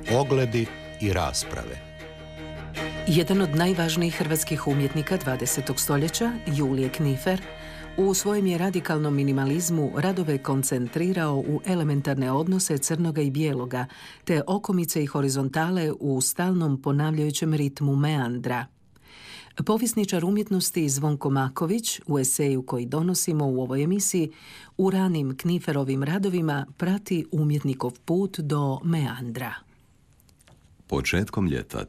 Ogledi i rasprave. Jedan od najvažnijih hrvatskih umjetnika 20. stoljeća, Julije Knifer, u svojem je radikalnom minimalizmu radove koncentrirao u elementarne odnose crnoga i bijeloga, te okomice i horizontale u stalnom ponavljajućem ritmu meandra. Povjesničar umjetnosti Zvonko Maković, u eseju koji donosimo u ovoj emisiji, u ranim Kniferovim radovima prati umjetnikov put do meandra. Početkom ljeta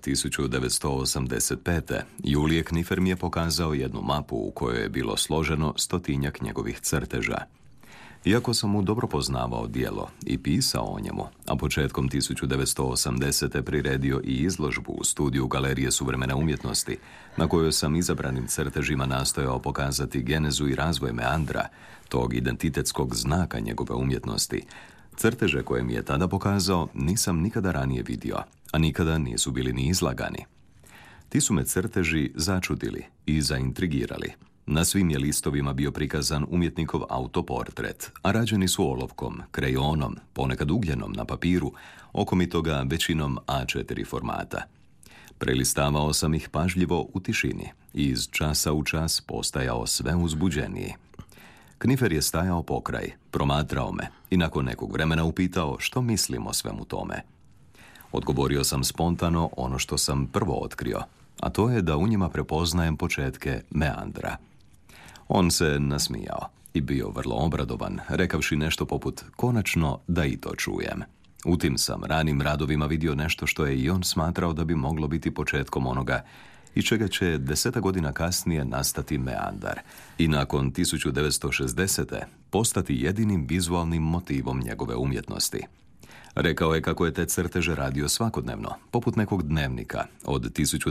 1985. Julije Knifer mi je pokazao jednu mapu u kojoj je bilo složeno 100-tinjak njegovih crteža. Iako sam mu dobro poznavao djelo i pisao o njemu, a početkom 1980. priredio i izložbu u studiju Galerije suvremene umjetnosti, na kojoj sam izabranim crtežima nastojao pokazati genezu i razvoj meandra, tog identitetskog znaka njegove umjetnosti, crteže koje mi je tada pokazao nisam nikada ranije vidio, a nikada nisu bili ni izlagani. Ti su me crteži začudili i zaintrigirali. Na svim je listovima bio prikazan umjetnikov autoportret, a rađeni su olovkom, krejonom, ponekad ugljenom na papiru, okomitoga većinom A4 formata. Prelistavao sam ih pažljivo u tišini i iz časa u čas postajao sve uzbuđeniji. Knifer je stajao pokraj, promatrao me i nakon nekog vremena upitao što mislim o svemu tome. Odgovorio sam spontano ono što sam prvo otkrio, a to je da u njima prepoznajem početke meandra. On se nasmijao i bio vrlo obradovan, rekavši nešto poput konačno da i to čujem. U tim sam ranim radovima vidio nešto što je i on smatrao da bi moglo biti početkom onoga i čega će 10 godina kasnije nastati meandar i nakon 1960. postati jedinim vizualnim motivom njegove umjetnosti. Rekao je kako je te crteže radio svakodnevno, poput nekog dnevnika, od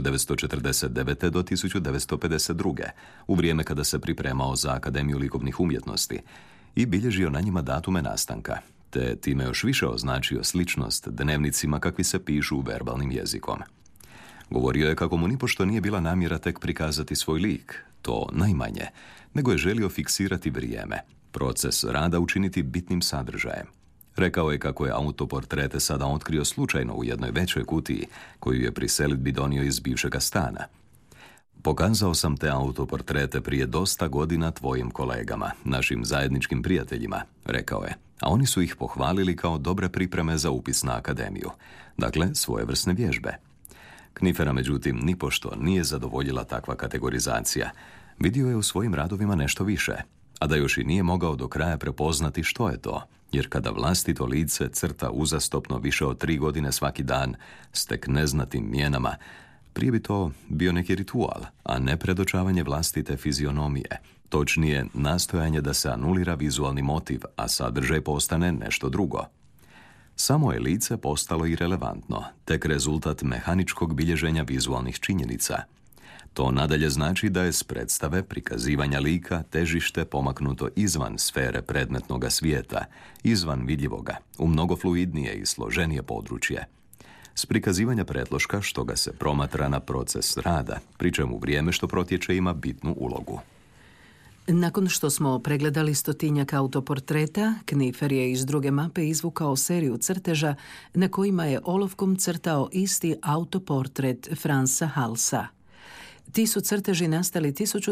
1949. do 1952. u vrijeme kada se pripremao za Akademiju likovnih umjetnosti i bilježio na njima datume nastanka, te time još više označio sličnost dnevnicima kakvi se pišu verbalnim jezikom. Govorio je kako mu nipošto nije bila namjera tek prikazati svoj lik, to najmanje, nego je želio fiksirati vrijeme, proces rada učiniti bitnim sadržajem. Rekao je kako je autoportrete sada otkrio slučajno u jednoj većoj kutiji koju je pri selidbi donio iz bivšega stana. Pokazao sam te autoportrete prije dosta godina tvojim kolegama, našim zajedničkim prijateljima, rekao je, a oni su ih pohvalili kao dobre pripreme za upis na akademiju, dakle svojevrsne vježbe. Knifera, međutim, nipošto nije zadovoljila takva kategorizacija. Vidio je u svojim radovima nešto više, a da još i nije mogao do kraja prepoznati što je to, jer kada vlastito lice crta uzastopno više od 3 godine svaki dan s tek neznatim mjenama, prije bi to bio neki ritual, a ne predočavanje vlastite fizionomije. Točnije, nastojanje da se anulira vizualni motiv, a sadržaj postane nešto drugo. Samo je lice postalo irelevantno, tek rezultat mehaničkog bilježenja vizualnih činjenica. To nadalje znači da je s predstave prikazivanja lika težište pomaknuto izvan sfere predmetnoga svijeta, izvan vidljivoga, u mnogo fluidnije i složenije područje. S prikazivanja pretloška što ga se promatra na proces rada, pri čemu vrijeme što protječe ima bitnu ulogu. Nakon što smo pregledali 100-tinjak autoportreta, Knifer je iz druge mape izvukao seriju crteža na kojima je olovkom crtao isti autoportret Franza Halsa. Ti su crteži nastali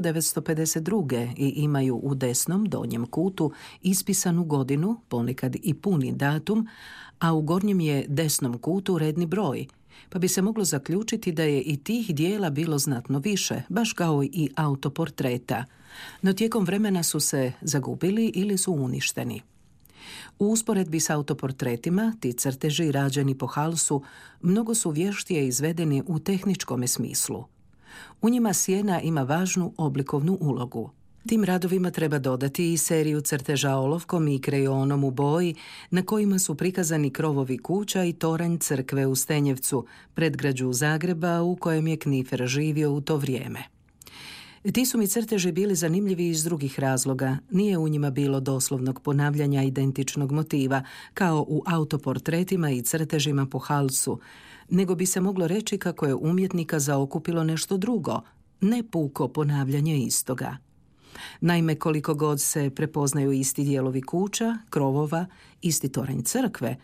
1952. i imaju u desnom donjem kutu ispisanu godinu, ponekad i puni datum, a u gornjem je desnom kutu redni broj, pa bi se moglo zaključiti da je i tih dijela bilo znatno više, baš kao i autoportreta, no tijekom vremena su se zagubili ili su uništeni. U usporedbi s autoportretima, ti crteži rađeni po Halsu mnogo su vještije izvedeni u tehničkome smislu. U njima sjena ima važnu oblikovnu ulogu. Tim radovima treba dodati i seriju crteža olovkom i krejonom u boji na kojima su prikazani krovovi kuća i toranj crkve u Stenjevcu, predgrađu Zagreba u kojem je Knifer živio u to vrijeme. Ti su mi crteži bili zanimljivi iz drugih razloga. Nije u njima bilo doslovnog ponavljanja identičnog motiva, kao u autoportretima i crtežima po Halsu, nego bi se moglo reći kako je umjetnika zaokupilo nešto drugo, ne puko ponavljanje istoga. Naime, koliko god se prepoznaju isti dijelovi kuća, krovova, isti toranj crkve,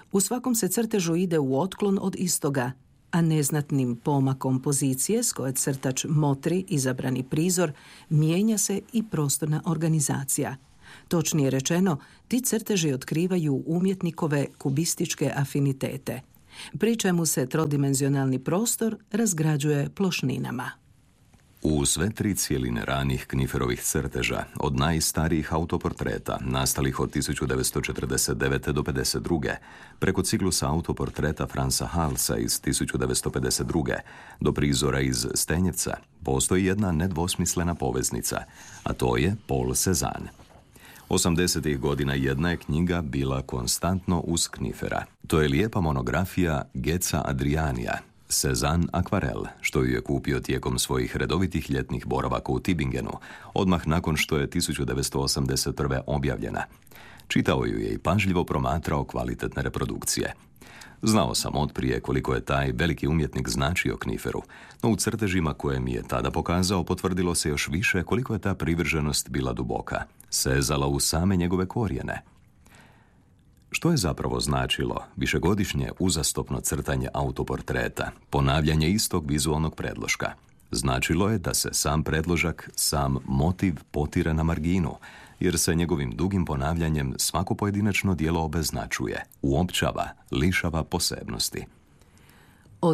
U svakom se crtežu ide u otklon od istoga, a neznatnim pomakom pozicije s koje crtač motri izabrani prizor mijenja se i prostorna organizacija. Točnije rečeno, ti crteži otkrivaju umjetnikove kubističke afinitete, pri čemu se trodimenzionalni prostor razgrađuje plošninama. U sve tri cijeline ranih Kniferovih crteža, od najstarijih autoportreta, nastalih od 1949. do 52. preko ciklusa autoportreta Franza Halsa iz 1952. do prizora iz Stenjevca, postoji jedna nedvosmislena poveznica, a to je Paul Cézanne. 80. godina jedna je knjiga bila konstantno uz Knifera. To je lijepa monografija Geca Adrianija, Cézanne akvarel, što ju je kupio tijekom svojih redovitih ljetnih boravaka u Tübingenu, odmah nakon što je 1981. objavljena. Čitao ju je i pažljivo promatrao kvalitetne reprodukcije. Znao sam otprije koliko je taj veliki umjetnik značio Kniferu, no u crtežima koje mi je tada pokazao potvrdilo se još više koliko je ta privrženost bila duboka, sezala u same njegove korijene. Što je zapravo značilo višegodišnje uzastopno crtanje autoportreta, ponavljanje istog vizualnog predloška? Značilo je da se sam predložak, sam motiv potire na marginu, jer se njegovim dugim ponavljanjem svako pojedinačno djelo obeznačuje, uopćava, lišava posebnosti. Od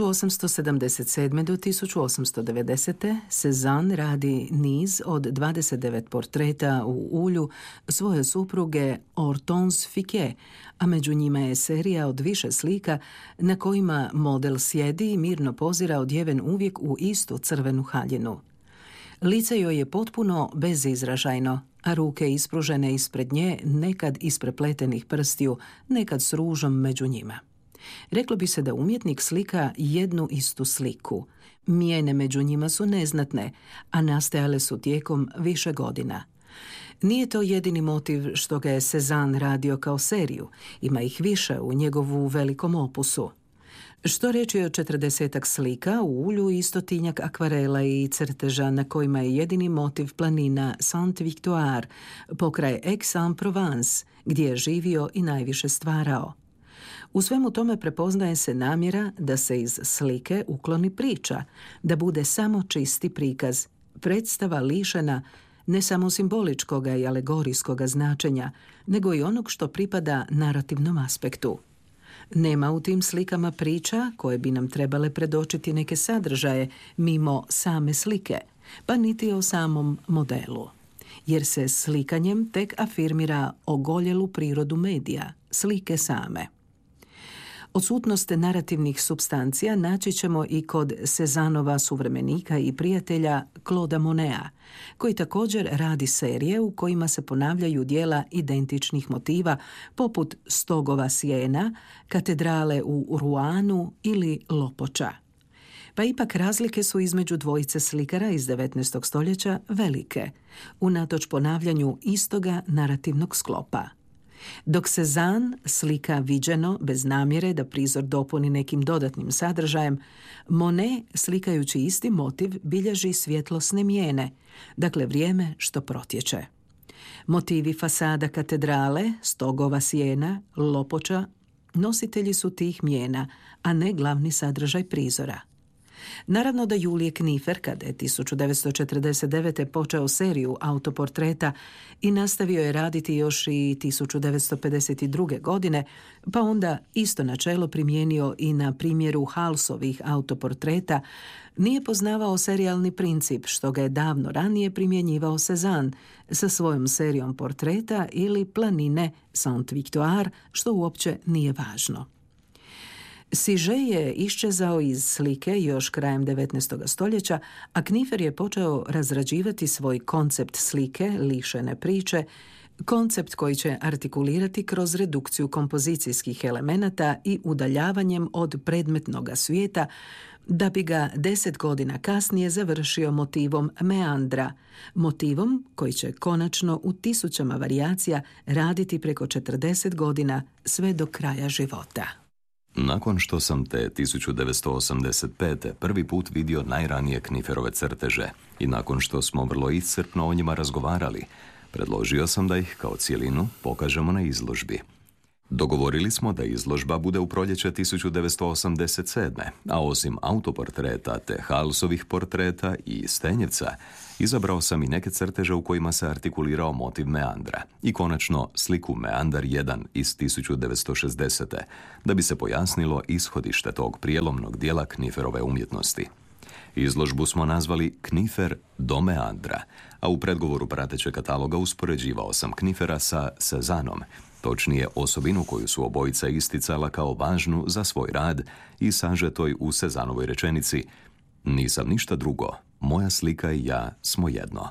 1877. do 1890. Cézanne radi niz od 29 portreta u ulju svoje supruge Hortense Ficquet, a među njima je serija od više slika na kojima model sjedi i mirno pozira odjeven uvijek u istu crvenu haljinu. Lice joj je potpuno bezizražajno, a ruke ispružene ispred nje, nekad isprepletenih prstiju, nekad s ružom među njima. Reklo bi se da umjetnik slika jednu istu sliku. Mijene među njima su neznatne, a nastajale su tijekom više godina. Nije to jedini motiv što ga je Cézanne radio kao seriju, ima ih više u njegovu velikom opusu. Što reći o 40-ak slika u ulju i 100-tinjak akvarela i crteža na kojima je jedini motiv planina Sainte-Victoire, pokraj Aix-en-Provence, gdje je živio i najviše stvarao. U svemu tome prepoznaje se namjera da se iz slike ukloni priča, da bude samo čisti prikaz, predstava lišena ne samo simboličkoga i alegorijskoga značenja, nego i onog što pripada narativnom aspektu. Nema u tim slikama priča koje bi nam trebale predočiti neke sadržaje mimo same slike, pa niti o samom modelu. Jer se slikanjem tek afirmira ogoljelu prirodu medija, slike same. Odsutnost narativnih supstancija naći ćemo i kod Cézannova suvremenika i prijatelja Clauda Moneta, koji također radi serije u kojima se ponavljaju djela identičnih motiva poput Stogova sjena, Katedrale u Rouen ili Lopoča. Pa ipak razlike su između dvojice slikara iz 19. stoljeća velike, unatoč ponavljanju istoga narativnog sklopa. Dok Cézanne slika viđeno bez namjere da prizor dopuni nekim dodatnim sadržajem, Monet, slikajući isti motiv, bilježi svjetlosne mijene, dakle vrijeme što protječe. Motivi fasada katedrale, Stogova sjena, Lopoča, nositelji su tih mijena, a ne glavni sadržaj prizora. Naravno da Julie Knifer, kada je 1949. počeo seriju autoportreta i nastavio je raditi još i 1952. godine, pa onda isto načelo primijenio i na primjeru Halsovih autoportreta, nije poznavao serijalni princip, što ga je davno ranije primjenjivao Cézanne sa svojom serijom portreta ili planine Sainte-Victoire, što uopće nije važno. Siže je iščezao iz slike još krajem 19. stoljeća, a Knifer je počeo razrađivati svoj koncept slike, lišene priče, koncept koji će artikulirati kroz redukciju kompozicijskih elemenata i udaljavanjem od predmetnoga svijeta, da bi ga 10 godina kasnije završio motivom meandra, motivom koji će konačno u tisućama varijacija raditi preko 40 godina sve do kraja života. Nakon što sam te 1985. prvi put vidio najranije Kniferove crteže i nakon što smo vrlo iscrpno o njima razgovarali, predložio sam da ih kao cjelinu pokažemo na izložbi. Dogovorili smo da izložba bude u proljeće 1987. A osim autoportreta te Halsovih portreta i Stenjevca, izabrao sam i neke crteže u kojima se artikulirao motiv meandra i konačno sliku Meandar 1 iz 1960. da bi se pojasnilo ishodište tog prijelomnog dijela Kniferove umjetnosti. Izložbu smo nazvali Knifer do Meandra, a u predgovoru pratećeg kataloga uspoređivao sam Knifera sa Cézannom, točnije osobinu koju su obojica isticala kao važnu za svoj rad i sažetoj u Cézannovoj rečenici: "Nisam ništa drugo, moja slika i ja smo jedno."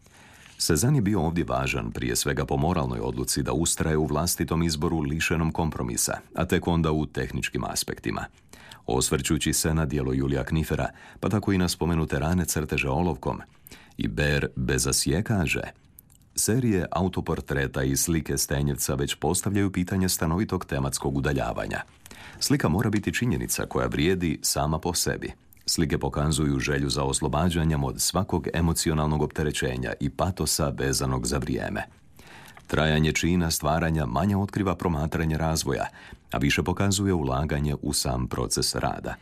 Cézanne je bio ovdje važan prije svega po moralnoj odluci da ustraje u vlastitom izboru lišenom kompromisa, a tek onda u tehničkim aspektima. Osvrćući se na djelo Julija Knifera, pa tako i na spomenute rane crteže olovkom, Ibert Bezacier kaže: "Serije autoportreta i slike Stenjevca već postavljaju pitanje stanovitog tematskog udaljavanja. Slika mora biti činjenica koja vrijedi sama po sebi. Slike pokazuju želju za oslobađanjem od svakog emocionalnog opterećenja i patosa vezanog za vrijeme. Trajanje čina stvaranja manje otkriva promatranje razvoja, a više pokazuje ulaganje u sam proces rada."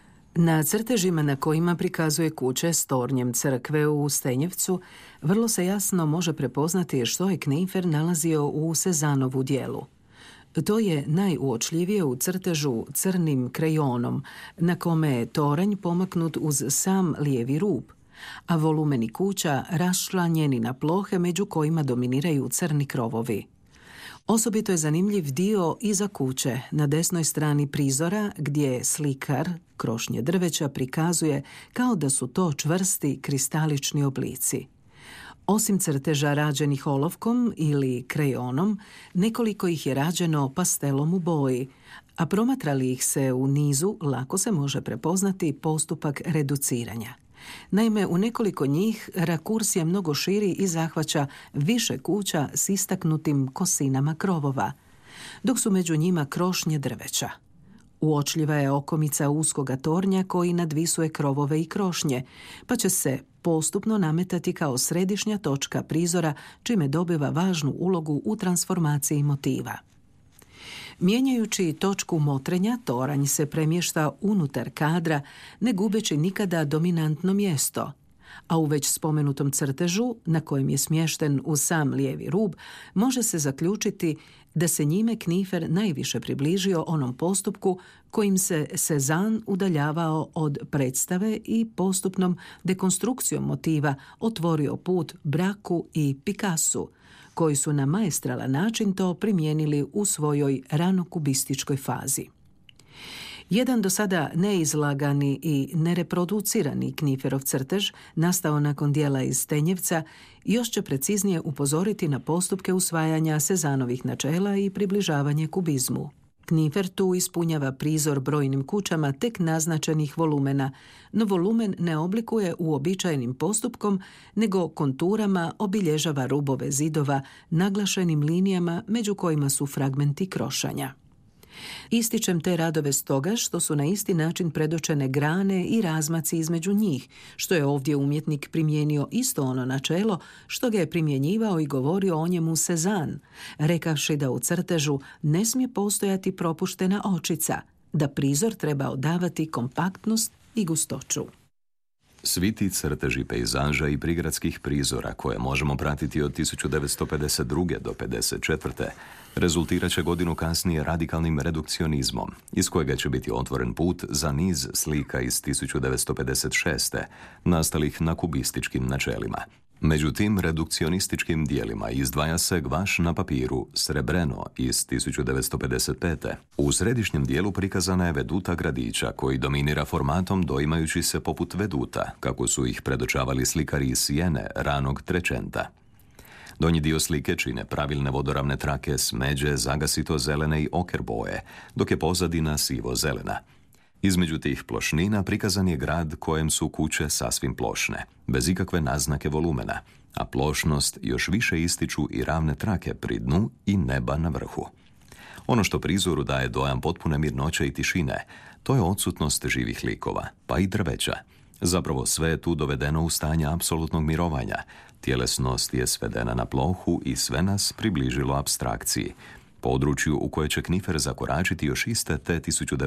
Na crtežima na kojima prikazuje kuće s tornjem crkve u Stenjevcu vrlo se jasno može prepoznati što je Knifer nalazio u Cézannovu djelu. To je najuočljivije u crtežu crnim krejonom, na kome je toranj pomaknut uz sam lijevi rub, a volumeni kuća raščlanjeni na plohe među kojima dominiraju crni krovovi. Osobito je zanimljiv dio iza kuće, na desnoj strani prizora, gdje slikar krošnje drveća prikazuje kao da su to čvrsti kristalični oblici. Osim crteža rađenih olovkom ili krejonom, nekoliko ih je rađeno pastelom u boji, a promatrali ih se u nizu lako se može prepoznati postupak reduciranja. Naime, u nekoliko njih rakurs je mnogo širi i zahvaća više kuća s istaknutim kosinama krovova, dok su među njima krošnje drveća. Uočljiva je okomica uskoga tornja koji nadvisuje krovove i krošnje, pa će se postupno nametati kao središnja točka prizora, čime dobiva važnu ulogu u transformaciji motiva. Mijenjajući točku motrenja, toranj se premješta unutar kadra, ne gubeći nikada dominantno mjesto, a u već spomenutom crtežu, na kojem je smješten u sam lijevi rub, može se zaključiti da se njime Knifer najviše približio onom postupku kojim se Cézanne udaljavao od predstave i postupnom dekonstrukcijom motiva otvorio put Bracu i Picassu, koji su na maestralan način to primijenili u svojoj ranokubističkoj fazi. Jedan do sada neizlagani i nereproducirani Kniferov crtež, nastao nakon djela iz Stenjevca, još će preciznije upozoriti na postupke usvajanja Cézannovih načela i približavanje kubizmu. Knifer tu ispunjava prizor brojnim kućama tek naznačenih volumena, no volumen ne oblikuje uobičajenim postupkom, nego konturama obilježava rubove zidova naglašenim linijama među kojima su fragmenti krošanja. Ističem te radove stoga što su na isti način predočene grane i razmaci između njih, što je ovdje umjetnik primijenio isto ono načelo što ga je primjenjivao i govorio o njemu Cézanne, rekavši da u crtežu ne smije postojati propuštena očica, da prizor treba odavati kompaktnost i gustoću. Svi ti crteži pejzaža i prigradskih prizora koje možemo pratiti od 1952. do 1954. rezultirat će godinu kasnije radikalnim redukcionizmom, iz kojega će biti otvoren put za niz slika iz 1956. nastalih na kubističkim načelima. Među tim redukcionističkim dijelima izdvaja se Gvaš na papiru Srebreno iz 1955. U središnjem dijelu prikazana je veduta gradića koji dominira formatom doimajući se poput veduta, kako su ih predočavali slikari iz Sijene ranog Trecenta. Donji dio slike čine pravilne vodoravne trake smeđe, zagasito zelene i oker boje, dok je pozadina sivo-zelena. Između tih plošnina prikazan je grad kojem su kuće sasvim plošne, bez ikakve naznake volumena, a plošnost još više ističu i ravne trake pri dnu i neba na vrhu. Ono što prizoru daje dojam potpune mirnoće i tišine, to je odsutnost živih likova, pa i drveća. Zapravo sve je tu dovedeno u stanje apsolutnog mirovanja. Tjelesnost je svedena na plohu i sve nas približilo apstrakciji. području u koje će Knifer zakoračiti još iste te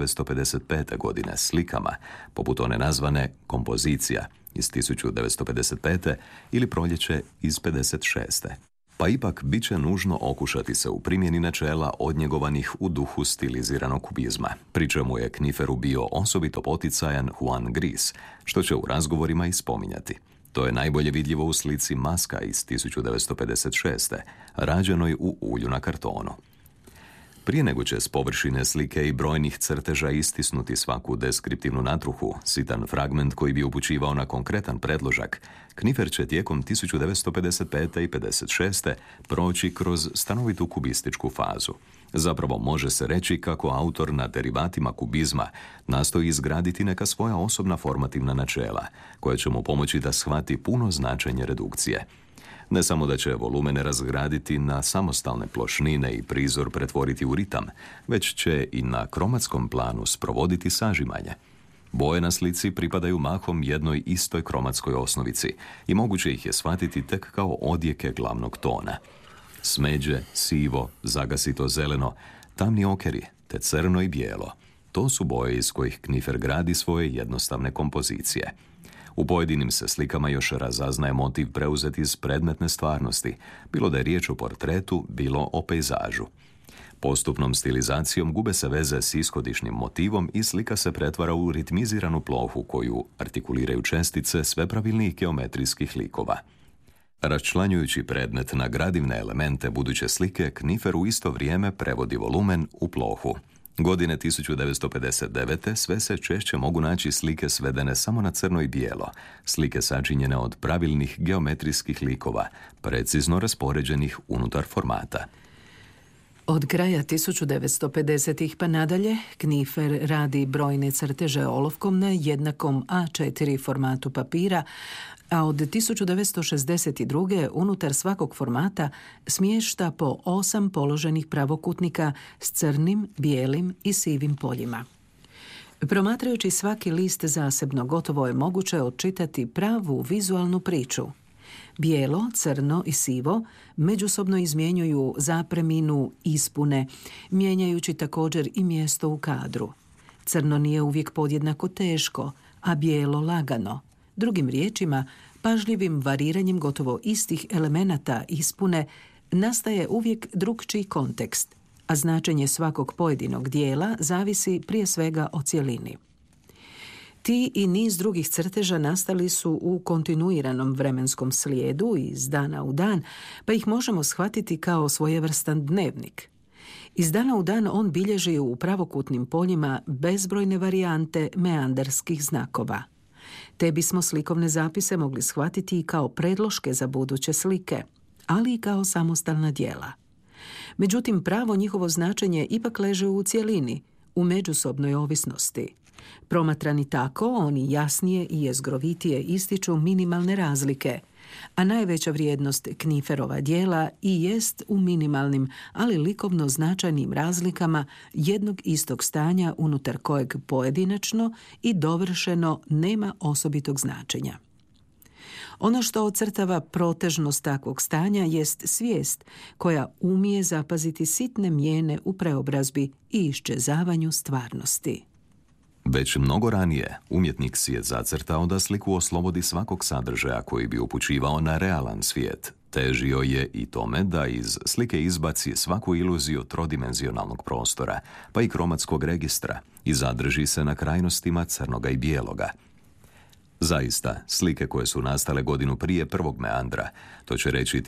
1955. godine slikama, poput one nazvane Kompozicija iz 1955. ili Proljeće iz 56. Pa ipak bit će nužno okušati se u primjeni načela odnjegovanih u duhu stiliziranog kubizma, pri čemu je Kniferu bio osobito poticajan Juan Gris, što će u razgovorima i spominjati. To je najbolje vidljivo u slici Maska iz 1956. rađenoj u ulju na kartonu. Prije nego će s površine slike i brojnih crteža istisnuti svaku deskriptivnu natruhu, sitan fragment koji bi upućivao na konkretan predložak, Knifer će tijekom 1955. i 56. proći kroz stanovitu kubističku fazu. Zapravo može se reći kako autor na derivatima kubizma nastoji izgraditi neka svoja osobna formativna načela, koja će mu pomoći da shvati puno značenje redukcije. Ne samo da će volumene razgraditi na samostalne plošnine i prizor pretvoriti u ritam, već će i na kromatskom planu sprovoditi sažimanje. Boje na slici pripadaju mahom jednoj istoj kromatskoj osnovici i moguće ih je shvatiti tek kao odjeke glavnog tona. Smeđe, sivo, zagasito zeleno, tamni okeri, te crno i bijelo. To su boje iz kojih Knifer gradi svoje jednostavne kompozicije. U pojedinim se slikama još razaznaje motiv preuzet iz predmetne stvarnosti, bilo da je riječ o portretu, bilo o pejzažu. Postupnom stilizacijom gube se veze s ishodišnim motivom i slika se pretvara u ritmiziranu plohu koju artikuliraju čestice sve pravilnijih geometrijskih likova. Raščlanjujući predmet na gradivne elemente buduće slike, Knifer u isto vrijeme prevodi volumen u plohu. Godine 1959. sve se češće mogu naći slike svedene samo na crno i bijelo, slike sačinjene od pravilnih geometrijskih likova, precizno raspoređenih unutar formata. Od kraja 1950-ih pa nadalje, Knifer radi brojne crteže olovkom na jednakom A4 formatu papira, a od 1962. unutar svakog formata smješta po 8 položenih pravokutnika s crnim, bijelim i sivim poljima. Promatrajući svaki list zasebno, gotovo je moguće odčitati pravu vizualnu priču. Bijelo, crno i sivo međusobno izmjenjuju zapreminu ispune, mijenjajući također i mjesto u kadru. Crno nije uvijek podjednako teško, a bijelo lagano. Drugim riječima, pažljivim variranjem gotovo istih elemenata ispune nastaje uvijek drukčiji kontekst, a značenje svakog pojedinog dijela zavisi prije svega o cjelini. Ti i niz drugih crteža nastali su u kontinuiranom vremenskom slijedu iz dana u dan, pa ih možemo shvatiti kao svojevrstan dnevnik. Iz dana u dan on bilježi u pravokutnim poljima bezbrojne varijante meanderskih znakova. Te bismo slikovne zapise mogli shvatiti i kao predloške za buduće slike, ali i kao samostalna djela. Međutim, pravo njihovo značenje ipak leže u cjelini, u međusobnoj ovisnosti. Promatrani tako, oni jasnije i jezgrovitije ističu minimalne razlike, a najveća vrijednost Kniferova djela i jest u minimalnim, ali likovno značajnim razlikama jednog istog stanja unutar kojeg pojedinačno i dovršeno nema osobitog značenja. Ono što ocrtava protežnost takvog stanja jest svijest koja umije zapaziti sitne mijene u preobrazbi i iščezavanju stvarnosti. Već mnogo ranije umjetnik si je zacrtao da sliku oslobodi svakog sadržaja koji bi upućivao na realan svijet. Težio je i tome da iz slike izbaci svaku iluziju trodimenzionalnog prostora, pa i kromatskog registra, i zadrži se na krajnostima crnoga i bijeloga. Zaista, slike koje su nastale godinu prije prvog meandra, to će reći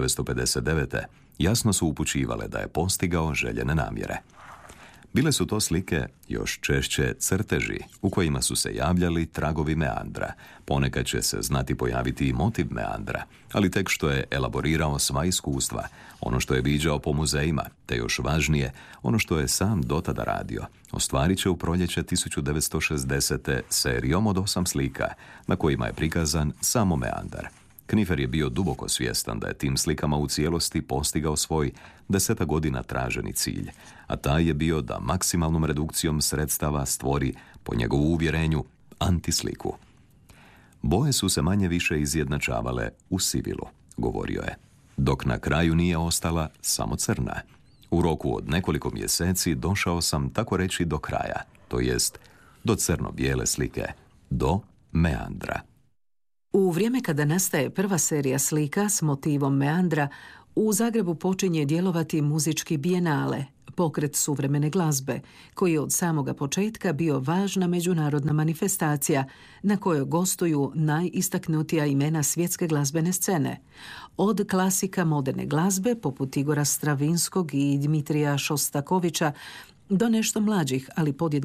1959. jasno su upućivale da je postigao željene namjere. Bile su to slike, još češće crteži, u kojima su se javljali tragovi meandra. Ponekad će se znati pojaviti i motiv meandra, ali tek što je elaborirao sva iskustva, ono što je viđao po muzejima, te još važnije, ono što je sam dotada radio, ostvarit će u proljeće 1960. serijom od 8 slika, na kojima je prikazan samo meandar. Knifer je bio duboko svjestan da je tim slikama u cijelosti postigao svoj 10 godina traženi cilj, a taj je bio da maksimalnom redukcijom sredstava stvori, po njegovu uvjerenju, antisliku. Boje su se manje više izjednačavale u sivilu, govorio je, dok na kraju nije ostala samo crna. U roku od nekoliko mjeseci došao sam tako reći do kraja, to jest do crno-bijele slike, do meandra. U vrijeme kada nastaje prva serija slika s motivom meandra, u Zagrebu počinje djelovati muzički bijenale, pokret suvremene glazbe, koji je od samoga početka bio važna međunarodna manifestacija na kojoj gostuju najistaknutija imena svjetske glazbene scene. Od klasika moderne glazbe, poput Igora Stravinskog i Dmitrija Šostakovića, do nešto mlađih, ali podjednako